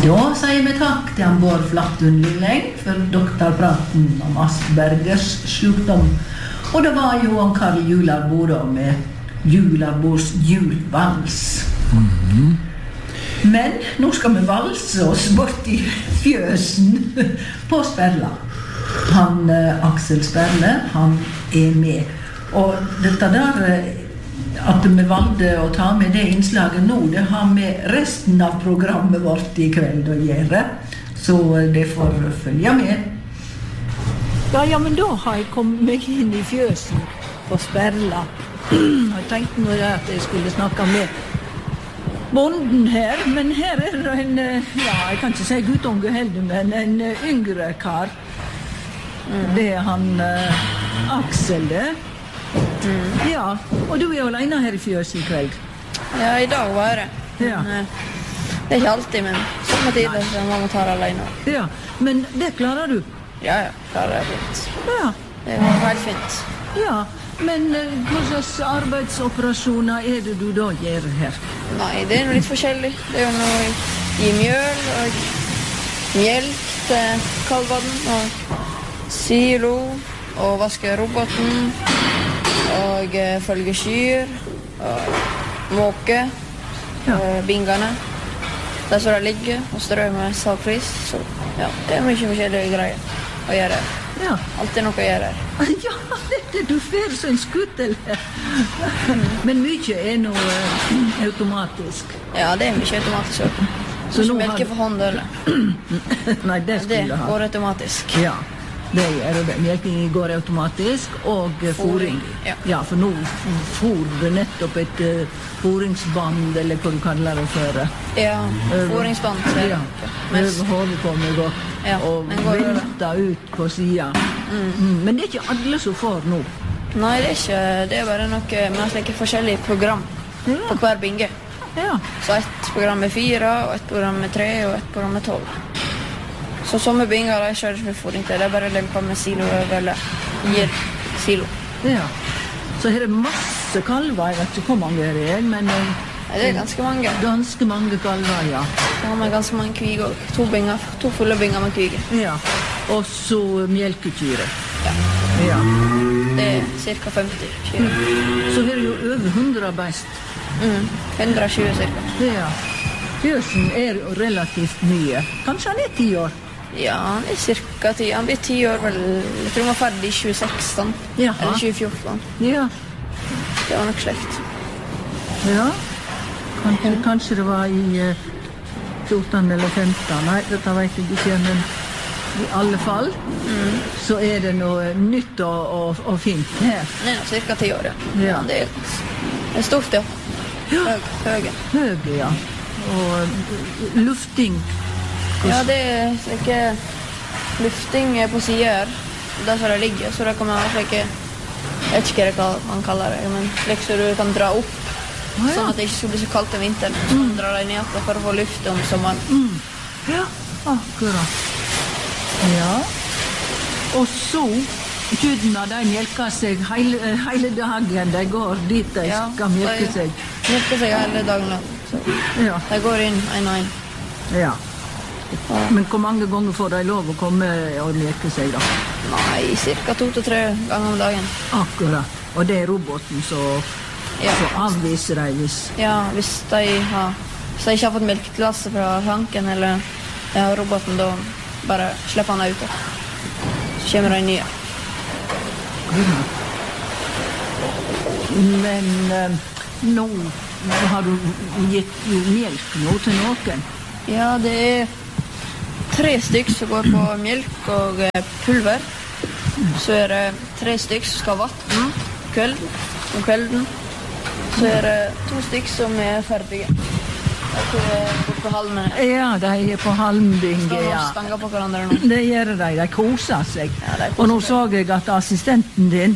Da sier vi takk til han Bård Flattun Lilleng for doktorpraten om Aspergers sykdom. Og det var jo han Karl Jularbo da med Jularbos julvals. Men nå skal vi valse oss bort i fjøsen på Sperla. Han Aksel Sperle, han med. Og dette der, at vi valgte å ta med det innslaget nå, det har med resten av programmet vårt i kveld å gjøre. Så det får følge med. Ja, men da har jeg kommet meg inn i fjøsen på Sperla. Jeg tenkte nå at jeg skulle snakke med bonden her, men her er det en, jeg kan ikke si guttunge heller, men en yngre kar. Det er han Aksel det. Ja, og du er alene her i fjøsen i kveld? Ja, i dag var det. Ja. Det er ikke alltid, men somme tider så man må ta det alene. Ja, men det klarer du? Ja, klarer det fint. Ja. Det var helt fint. Ja, men hva slags arbeidsoperasjoner er det du da gjør her? Nei, det er noe litt forskjellig. Det er jo noe i mjøl og mjelk til kalvene, og silo, og vaske roboten, og følge kyr, og måke, bingene. Der så det ligger, og strø med saltflis. Så ja, det er mye forskjellige greier å gjøre. Ja. Alltid noe å gjøre her. Ja, du fer så en skuttel her. Men mye er noe automatisk. Ja, det er mye automatisk også. Så ikke melke for hånd eller? Nei, det skulle det ha. går automatisk. Ja, det gjør det. Melking går automatisk, og fôring. Ja, for nå fôr du nettopp et fôringsband, eller hva du kaller det for. Ja, fôringsband. Ja, over hodet på meg og velta ut på siden. Men det er ikke alle som får nå. Nei, det er ikke. Det er bare noe med slike forskjellige program på hver binge. Ja. Så et program med 4, og et program med 3, og et program med 12. Så somme binger de kjører ikke med fôring til. Det er bare lemper med silo eller gir silo. Ja. Så her er masse kalver. Jeg vet ikke hvor mange det er, men det er ganske mange. Ganske mange kalver, ja. Så har vi ganske mange kviger også. 2 fulle binger med kviger. Ja. Og så melkekyre. Ja. Ja. Det er cirka 50 kyre. Så her er jo over 100 beist. 120 cirka. Ja. Fjøsen er jo relativt mye. Kanskje han er 10 år? Ja, han er cirka 10. Han blir 10 år vel. Jeg tror han var ferdig i 2016. Jaha. Eller 2014. Ja. Det var nok slekt. Ja. Kanskje det var i 14 eller 15. Nei, dette vet jeg ikke, men i alle fall så er det noe nytt og fint her. Det er cirka 10 år, ja. Ja. Det er stort, ja. Høge. Høge, ja. Og lufting. Ja, det er ikke lufting på sider. Der så det ligger, så det kan man ikke, jeg vet ikke hva man kaller det, men slik så du kan dra opp, sånn at det ikke skal bli så kaldt om vinteren, så man drar deg ned for å få luft om sommeren. Ja, akkurat. Ja. Og så kyrne, de melker seg hele dagen. De går dit de skal melke seg. De melker seg hele dagen. Så de går inn en og en. Ja. Men hvor mange ganger får de lov å komme og melke seg da? Nei, cirka 2 til 3 ganger om dagen. Akkurat. Og det er roboten som avviser deg hvis... Ja, hvis de ikke har fått melketillatelse fra tanken, eller roboten, da bare slipper han ut. Så kommer de nye. Men nå har du gitt melk nå til noen? Ja, det er 3 stykk som går på melk og pulver. Så er det 3 stykk som skal ha vatten om kvelden. Så er det 2 stykk som er ferdige. Jeg er på halmen. Ja, de er på halmbinge, Står og stanger på hverandre nå. Det gjør de koser seg. Ja, de koser og nå seg. så jeg at assistenten din...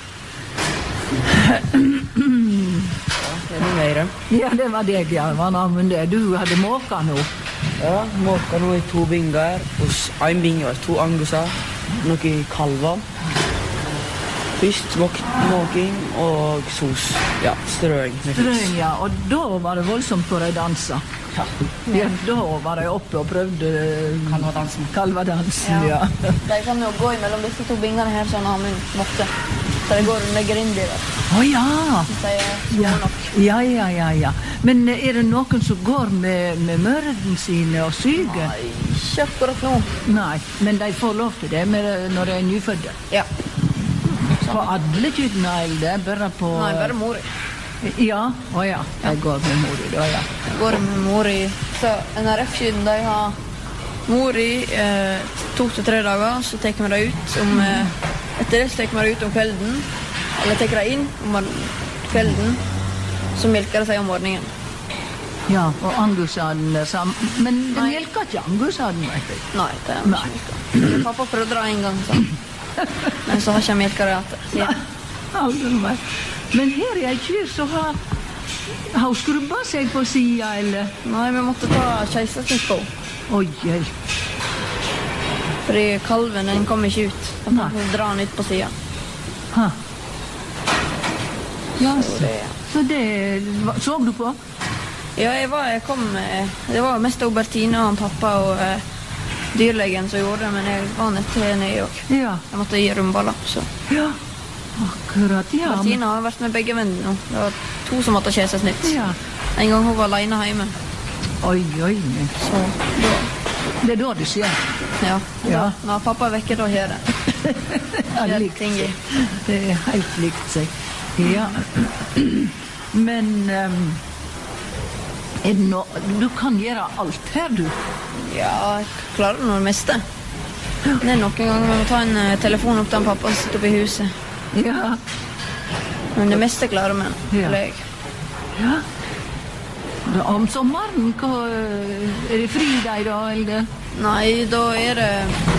Det er Meire. Ja, det var deg, ja. Hva navnet det? Du hadde måka nå. Ja, måka nå i 2 binger. Hos en binge var 2 anguser. Noe kalver. Først måking og sos. Ja, strøing. Strøing, ja. Og da var det voldsomt for de dansa. Ja. Ja, da var de oppe og prøvde kalvadansen, ja. De kan jo gå imellom disse to bingene her sånn Amund måtte. Så det går under grindi der. Ja. Hvis de er små Ja. nok. Ja. Men er det noen som går med mørden sine og syger? Nei, ikke akkurat nå. Nei, men de får lov til det når de er nyfødde. Ja. På alle kyrne eller bare på... Nei, bare mor i. Ja, jeg går med mor i da, ja. Jeg går med mor i. Så NRF-kyden, de har mor i 2 til 3 dager, så tar vi det ut etter det tar vi det ut om kvelden, eller tar det inn om kvelden, så melker det seg om morgenen. Ja, og angusaden er sammen. Men det melker ikke angusaden, vet jeg. Nei, det er ikke melka. Pappa prøvde det en gang, så. Men så har ikke melka det igjen. Men her er ei kyr som har skrubba seg på sida, eller? Nei, vi måtte ta keisersnitt på. Oi. Fordi kalven, den kom ikke ut. Da måtte vi dra den ut på sida. Ja, så det så du på? Ja, jeg kom. Det var mest Bertina og pappa og dyrlegen som gjorde det, men jeg var nede også. Ja. Jeg måtte gi rumballer, så. Ja, akkurat, ja. Bertina har vært med begge vennene nå. Det var 2 som måtte keisersnitt. Ja. En gang hun var alene hjemme. Oi. Så da. Det er da det skjer. Ja. Ja. Når pappa er vekke, da gjør det. Ja, likt. Det er helt likt seg. Ja. Men er det du kan gjøre alt her, du. Ja, jeg klarer noe det meste. Det er noen ganger vi må ta en telefon opp til pappa og sitte oppe i huset. Ja. Men det meste klarer vi. Ja. Eller jeg. Ja. Om sommeren, er det fridag da, eller? Nei, da er det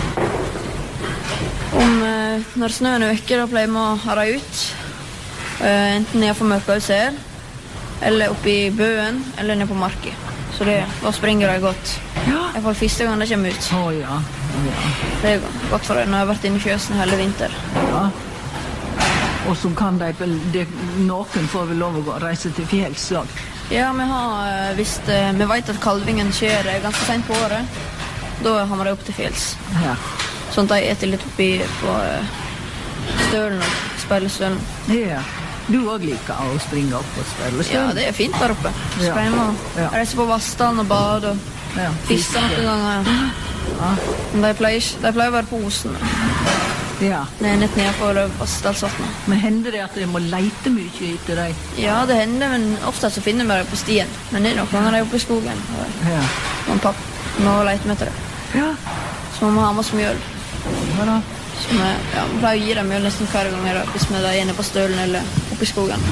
når snøen er vekke, da pleier vi å ha det ut. Enten nede for Mørkøyser, eller oppe i bøen, eller nede på marken. Så da springer de godt. Ja. I hvert fall første gang det kommer ut. Ja. Det er godt for det når jeg har vært inne i fjøsen hele vinter. Ja. Og så kan noen får vel lov å reise til fjells også. Ja, vi vet at kalvingen skjer ganske sent på året. Da har vi det opp til fjells. Ja. Sånn at de etter litt oppi på stølen og speilestølen. Ja. Du også liker å springe opp på speilestølen? Ja, det er fint der oppe. Ja. Skal reise på Vassdalen og bade og fiske noen ganger. Ja. Men de pleier å være på Osen. Ja. Nett nede for Vassdalsvatnet. Men hender det at de må leite mye etter deg? Ja, det hender, men ofte så finner vi dem på stien. Men det er noen ganger de er oppe i skogen. Ja. Og pappa må leite med etter det. Ja. Så må vi ha med oss mjøl. Ja da. Så vi pleier å gi dem mjøl nesten hver gang hvis vi er inne på stølen eller oppe i skogen.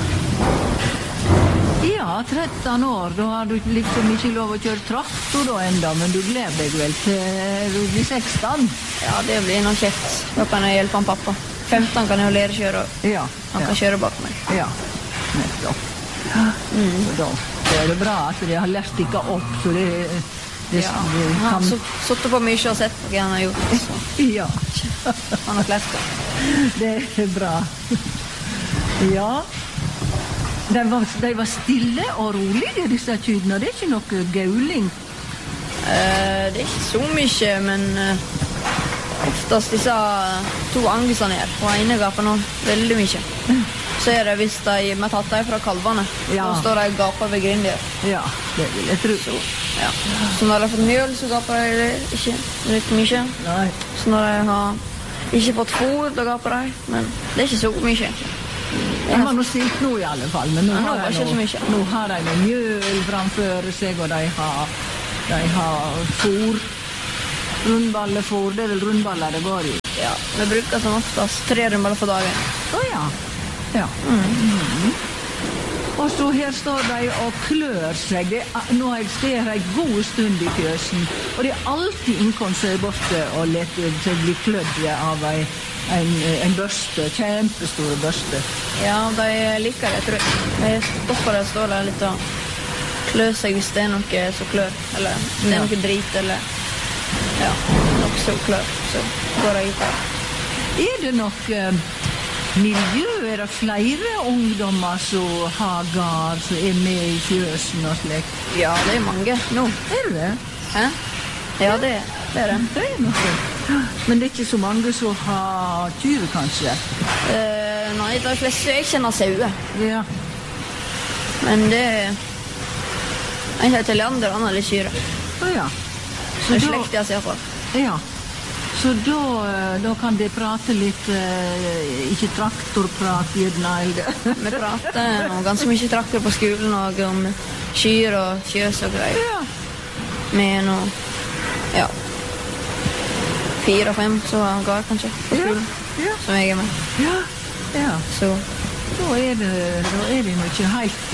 Ja, 13 år, da har du liksom ikke lov å kjøre traktor da enda, men du gleder deg vel til du blir 16? Ja, det blir noe kjekt. Da kan jeg hjelpe han pappa. 15 kan jeg lære å kjøre, og Ja. han kan kjøre bak meg. Ja, nettopp. Så da er det bra at de har lært dere opp, så det Ja, han har suttet på mye og sett på hva han har gjort. Så Ja, han har klart det. det er bra. Ja. De var stille og rolige, disse kyrne. Det er ikke noe gauling. Det er ikke så mye, men oftest disse 2 angusene her. Og ene gaper nå veldig mye. Så er det hvis vi har tatt dem fra kalvene. Ja. Da står de og gaper ved grindet. Ja, det vil jeg tro. Ja. Så når de har fått mjøl, så gaper de ikke litt mye. Nei. Så når de har ikke fått fôr, da gaper de. Men det er ikke så mye. De har noe stilt nå i alle fall, men nå Ja, har det var ikke så mye. nå har de noe mjøl framfor seg, og de har fôr. Rundballefôr, det er vel rundballer det går i. Ja, vi bruker som oftest 3 rundballer for dagen. Ja. Og så her står de og klør seg. Nå har jeg stått her en god stund i fjøsen, og det er alltid innkomst borte og lette seg bli klødd av en børste, kjempestore børste. Ja, de liker det, tror jeg. De stopper det, står der litt og klør seg hvis det er noe som klør, eller det er noe drit, eller noe som klør, så går de ut der. Er det nok miljø? Er det flere ungdommer som har gard, som er med i fjøsen og slikt? Ja, det er mange nå. Er det? Hæ? Ja, det er det. Det er noe. Men det er ikke så mange som har kyr, kanskje? Nei, de fleste jeg kjenner sauer. Ja. Men det er... Jeg heter Leander, han har litt kyr. Ja. Det er slekt jeg ser på. Ja. Så da kan de prate litt, ikke traktorprat gjerne, eller? Vi prater om ganske mye traktor på skolen, og om kyr og kjøs og greier. Ja. Med noe, ja, 4 og 5 så har han gar kanskje på skolen, som jeg er med. Ja, ja. Så Da er de nå ikke helt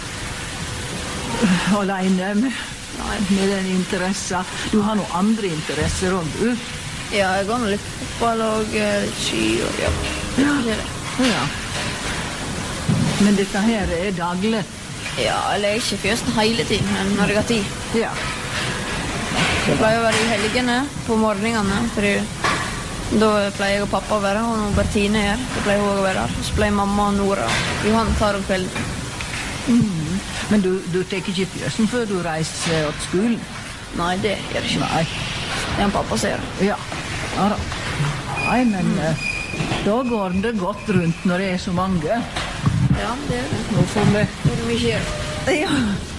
alene med den interessen. Du har noen andre interesser om, du? ja, jeg går nå litt fotball og ski og ja. Ja. Men dette her er daglig? Ja, eller jeg er ikke fjøsten hele tiden, men når jeg har tid. Ja. Jeg pleier å være i helgene på morgenene, fordi da pleier jeg og pappa å være, og når Bertine er her, da pleier hun å være her. Så pleier mamma og Nora og Johan tar om kvelden. Men du tar ikke fjøsen før du reiser til skolen? Nei, det gjør jeg ikke. Nei. Det er en pappa som gjør det. Ja. Ja da. Nei, men da går det godt rundt når det er så mange. Ja, det gjør det. Nå får vi... Det er mye gjør. Ja.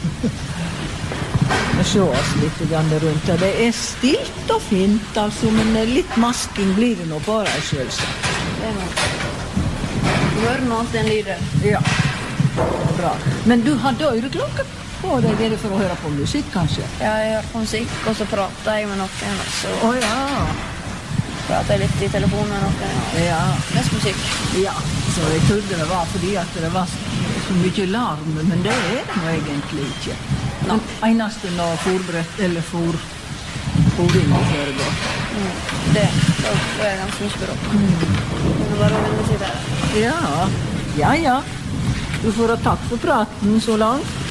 Vi ser oss litt rundt. Det er stilt og fint, altså, men litt masking blir det nå bare, selvsagt. Det er noe. Du hører nå alltid en lyd der. Ja. Bra. Men du hadde øreklokke på deg, er det for å høre på musikk, kanskje? Ja, jeg hører på musikk, og så prater jeg med noen, og så Ja. prater jeg litt i telefonen med noen, og Ja. mest musikk. Ja, så jeg trodde det var fordi at det var så mye larm, men det er det nå egentlig ikke. Den eneste når forberedt, eller fôringen foregår. Det er ganske mye bra. Det er bare å vende seg der. Ja. Du får ha takk for praten så langt.